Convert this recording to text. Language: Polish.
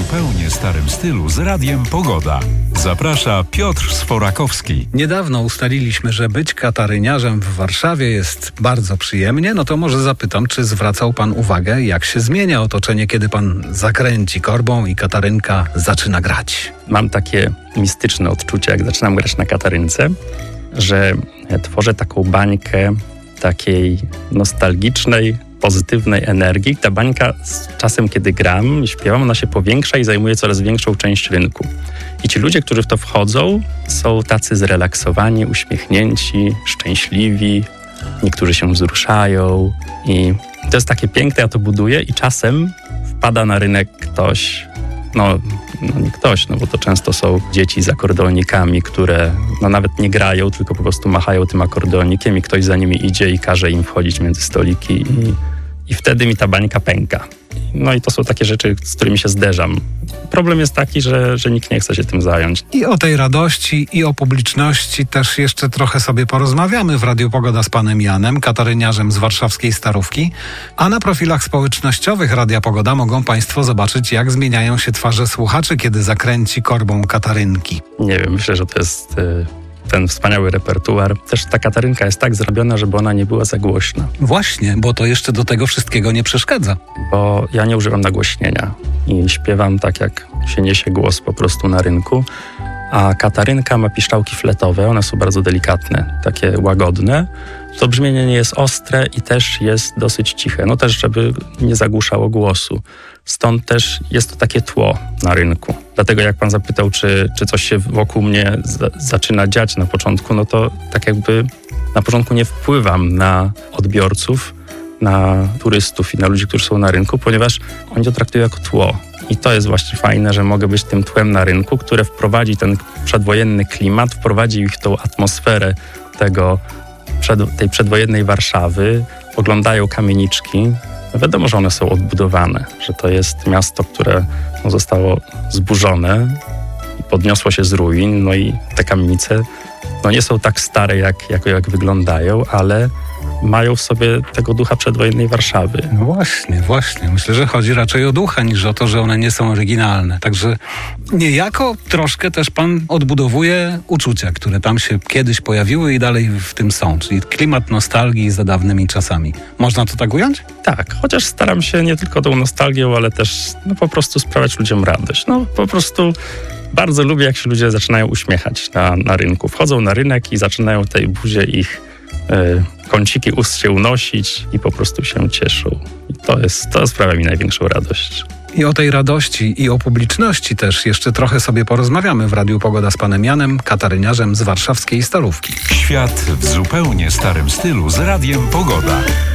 zupełnie starym stylu z Radiem Pogoda. Zaprasza Piotr Sforakowski. Niedawno ustaliliśmy, że być kataryniarzem w Warszawie jest bardzo przyjemnie. No to może zapytam, czy zwracał pan uwagę, jak się zmienia otoczenie, kiedy pan zakręci korbą i katarynka zaczyna grać? Mam takie mistyczne odczucie, jak zaczynam grać na katarynce, że tworzę taką bańkę takiej nostalgicznej, pozytywnej energii. Ta bańka z czasem, kiedy gram i śpiewam, ona się powiększa i zajmuje coraz większą część rynku. I ci ludzie, którzy w to wchodzą, są tacy zrelaksowani, uśmiechnięci, szczęśliwi. Niektórzy się wzruszają i to jest takie piękne, ja to buduję i czasem wpada na rynek ktoś, nie ktoś, bo to często są dzieci z akordeonikami, które nawet nie grają, tylko po prostu machają tym akordeonikiem i ktoś za nimi idzie i każe im wchodzić między stoliki i wtedy mi ta bańka pęka. No i to są takie rzeczy, z którymi się zderzam. Problem jest taki, że nikt nie chce się tym zająć. I o tej radości, i o publiczności też jeszcze trochę sobie porozmawiamy w Radiu Pogoda z panem Janem, kataryniarzem z warszawskiej Starówki. A na profilach społecznościowych Radia Pogoda mogą państwo zobaczyć, jak zmieniają się twarze słuchaczy, kiedy zakręci korbą katarynki. Nie wiem, myślę, że to jest ten wspaniały repertuar. Też ta katarynka jest tak zrobiona, żeby ona nie była za głośna. Właśnie, bo to jeszcze do tego wszystkiego nie przeszkadza. Bo ja nie używam nagłośnienia i śpiewam tak, jak się niesie głos po prostu na rynku. A katarynka ma piszczałki fletowe, one są bardzo delikatne, takie łagodne. To brzmienie nie jest ostre i też jest dosyć ciche. No też, żeby nie zagłuszało głosu. Stąd też jest to takie tło na rynku. Dlatego jak pan zapytał, czy coś się wokół mnie zaczyna dziać na początku, no to tak jakby na początku nie wpływam na odbiorców, na turystów i na ludzi, którzy są na rynku, ponieważ oni to traktują jako tło. I to jest właśnie fajne, że mogę być tym tłem na rynku, które wprowadzi ten przedwojenny klimat, wprowadzi ich w tą atmosferę tej przedwojennej Warszawy. Oglądają kamieniczki. Wiadomo, że one są odbudowane, że to jest miasto, które zostało zburzone i podniosło się z ruin. No i te kamienice nie są tak stare, jak wyglądają, ale mają w sobie tego ducha przedwojennej Warszawy. No właśnie. Myślę, że chodzi raczej o ducha niż o to, że one nie są oryginalne. Także niejako troszkę też pan odbudowuje uczucia, które tam się kiedyś pojawiły i dalej w tym są. Czyli klimat nostalgii za dawnymi czasami. Można to tak ująć? Tak, chociaż staram się nie tylko tą nostalgią, ale też po prostu sprawiać ludziom radość. Po prostu bardzo lubię, jak się ludzie zaczynają uśmiechać na rynku. Wchodzą na rynek i zaczynają w tej buzie ich kąciki ust się unosić i po prostu się cieszą. I to sprawia mi największą radość. I o tej radości i o publiczności też jeszcze trochę sobie porozmawiamy w Radiu Pogoda z panem Janem, kataryniarzem z warszawskiej Starówki. Świat w zupełnie starym stylu z Radiem Pogoda.